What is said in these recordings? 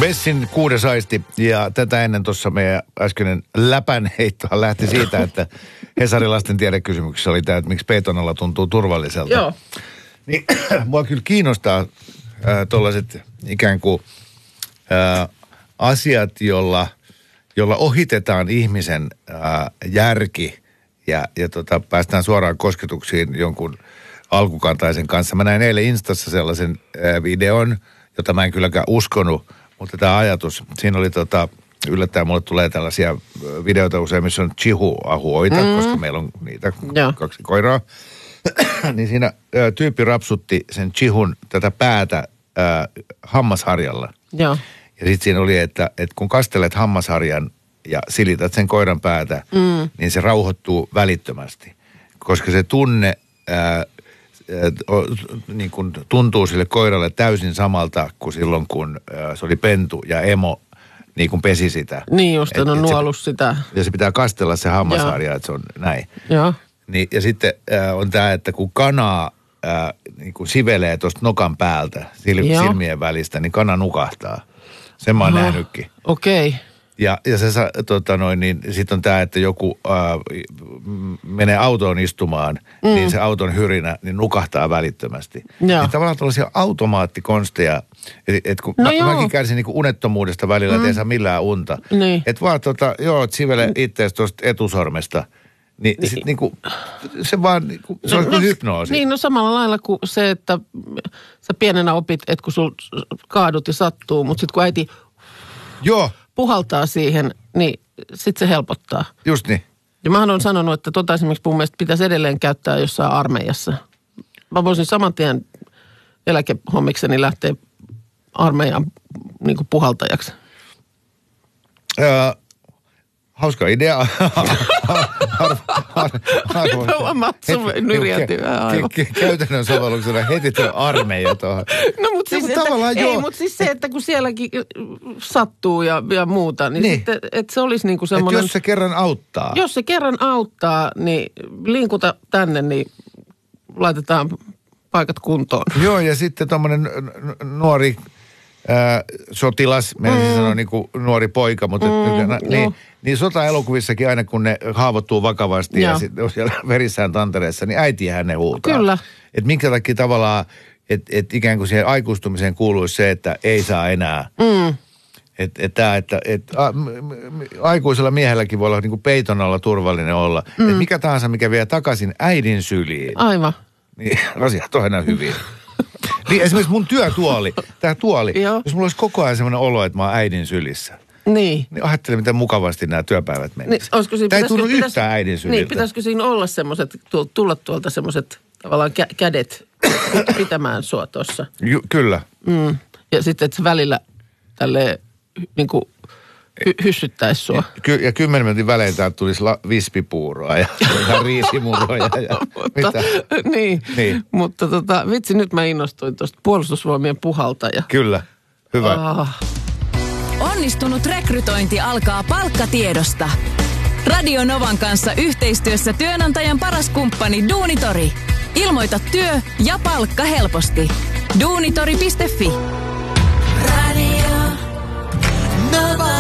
Bessin 6. aisti, ja tätä ennen tuossa meidän äskeinen läpänheittohan lähti siitä, että Hesarin lasten tiedekysymyksessä oli tämä, että miksi betonalla tuntuu turvalliselta. Joo. Niin mua kyllä kiinnostaa tuollaiset ikään kuin asiat, jolla ohitetaan ihmisen järki ja päästään suoraan kosketuksiin jonkun alkukantaisen kanssa. Mä näin eilen Instassa sellaisen videon, jota mä en kylläkään uskonut, mutta tämä ajatus, siinä oli yllättäen mulle tulee tällaisia videoita usein, missä on chihuahuoita, koska meillä on niitä 2 koiraa. Niin siinä tyyppi rapsutti sen chihun tätä päätä hammasharjalla. Joo. Ja sitten siinä oli, että kun kastelet hammasharjan ja silität sen koiran päätä, niin se rauhoittuu välittömästi. Koska se tunne niin kun tuntuu sille koiralle täysin samalta kuin silloin, kun se oli pentu ja emo niin kuin pesi sitä. Niin just, on nuollut sitä. Ja se pitää kastella se hammasharja, että se on näin. Joo. Niin, ja sitten on tämä, että kun kanaa niin kun sivelee tuosta nokan päältä silmien välistä, niin kana nukahtaa. Sen mä oon nähnytkin. Okei. Okay. Ja se, niin sitten on tämä, että joku menee autoon istumaan, niin se auton hyrinä niin nukahtaa välittömästi. Niin tavallaan tällaisia automaattikonsteja, että kun mäkin kärsin niin unettomuudesta välillä, että ei saa millään unta. Niin. Että vaan että sivele itseäsi tuosta etusormesta. Niin sit niinku, se vaan, niinku, se on hypnoosi. Niin, no samalla lailla kuin se, että sä pienenä opit, että kun sul kaadut ja sattuu, mutta sitten kun äiti puhaltaa siihen, niin sit se helpottaa. Just niin. Ja mähän on sanonut, että esimerkiksi mun mielestä pitäisi edelleen käyttää jossain armeijassa. Mä voisin saman tien eläkehommikseni lähteä armeijan niin kuin puhaltajaksi. Hauska idea. Matsu nyrjäytyy aivan. Käytännön sovelluksena heti tuo armeija tuohon. No mutta siis, mutta siis se, että kun sielläkin sattuu ja muuta, niin sitten, että se olisi niinku semmoinen. Että jos se kerran auttaa. Jos se kerran auttaa, niin linkuta tänne, niin laitetaan paikat kuntoon. Joo, ja sitten tommoinen nuori sotilas, meidän sanoa niin kuin nuori poika, mutta niin sota-elokuvissakin aina kun ne haavoittuu vakavasti ja sitten on siellä verissään tantereessa, niin äitiähän ne huutaa. Kyllä. Että minkä takia tavallaan, että ikään kuin siihen aikuistumiseen kuuluisi se, että ei saa enää. Että aikuisella miehelläkin voi olla niin kuin peiton alla turvallinen olla. Että mikä tahansa, mikä vie takaisin äidin syliin. Aivan. Niin asiat on aina hyvin. Niin esimerkiksi mun työtuoli, tämä tuoli, jos mulla olisi koko ajan sellainen olo, että mä oon äidin sylissä. Niin ajattele, miten mukavasti nämä työpäivät menisivät. Niin, tämä ei tunnu yhtään äidin syliltä. Niin, pitäisikö siinä olla semmoiset, tulla tuolta semmoiset tavallaan kädet pitämään sua tuossa? Kyllä. Ja sitten, että se välillä tälleen niin kuin hyssyttäisi sua. Ja 10 minuutin välein täältä tulisi vispipuuroa ja riisimuroja ja mitä. Niin. Mutta vitsi, nyt mä innostuin tuosta puolustusvoimien puhaltaja. Kyllä, hyvä. Onnistunut rekrytointi alkaa palkkatiedosta. Radio Novan kanssa yhteistyössä työnantajan paras kumppani Duunitori. Ilmoita työ ja palkka helposti. Duunitori.fi. Radio Nova.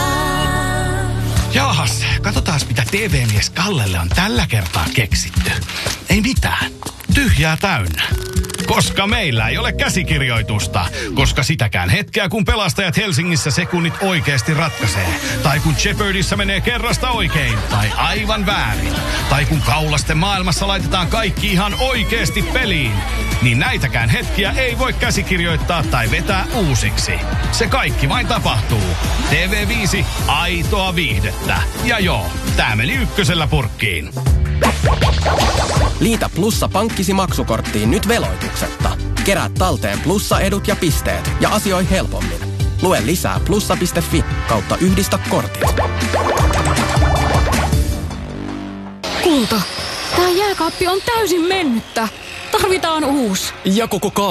Jaahas, katsotaas mitä TV-mies Kallelle on tällä kertaa keksitty. Ei mitään. Tyhjää täynnä. Koska meillä ei ole käsikirjoitusta. Koska sitäkään hetkeä, kun pelastajat Helsingissä sekunnit oikeasti ratkaisee. Tai kun Jeopardyssä menee kerrasta oikein. Tai aivan väärin. Tai kun kaulasten maailmassa laitetaan kaikki ihan oikeasti peliin. Niin näitäkään hetkiä ei voi käsikirjoittaa tai vetää uusiksi. Se kaikki vain tapahtuu. TV5, aitoa viihdettä. Ja joo, tää meni ykkösellä purkkiin. Liitä Plussa pankkisi maksukorttiin nyt veloituksetta. Kerää talteen Plussa-edut ja pisteet ja asioi helpommin. Lue lisää plussa.fi/yhdistä kortit. Kulta, tää jääkaappi on täysin mennyttä. Tarvitaan uusi. Ja koko